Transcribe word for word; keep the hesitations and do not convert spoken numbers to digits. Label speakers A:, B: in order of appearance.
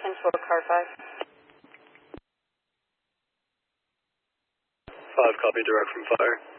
A: ten four, car five.
B: five, copy, direct from fire.